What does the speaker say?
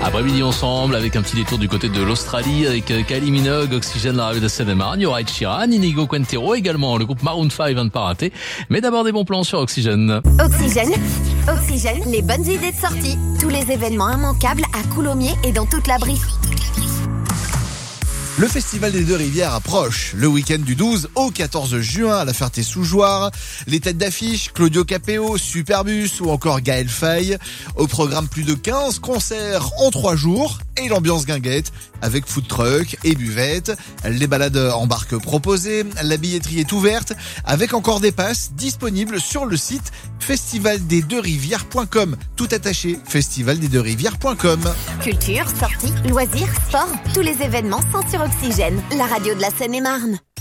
Après-midi ensemble avec un petit détour du côté de l'Australie avec Kylie Minogue, Oxygène, la radio de Seine-et-Marne. Il y aura Ed Sheeran, Inigo Quintero également, le groupe Maroon 5 vient de pas rater. Mais d'abord des bons plans sur Oxygène. Oxygène, les bonnes idées de sortie. Tous les événements immanquables à Coulommiers et dans toute la Brie. Le Festival des Deux Rivières approche. Le week-end du 12 au 14 juin à la Ferté-sous-Jouarre. Les têtes d'affiche, Claudio Capéo, Superbus ou encore Gaël Faye. Au programme, plus de 15 concerts en 3 jours et l'ambiance guinguette avec food truck et buvette. Les balades embarquent proposées. La billetterie est ouverte avec encore des passes disponibles sur le site festivaldesdeuxrivières.com. Tout attaché, festivaldesdeuxrivières.com. Culture, sorties, loisirs, sport, tous les événements sont sur Oxygène, la radio de la Seine-et-Marne.